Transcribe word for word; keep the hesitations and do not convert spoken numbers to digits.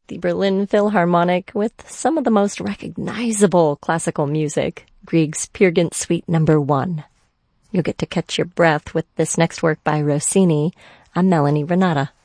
the Berlin Philharmonic with some of the most recognizable classical music, Grieg's Peer Gynt Suite Number One. You'll get to catch your breath with this next work by Rossini. I'm Melanie Renata.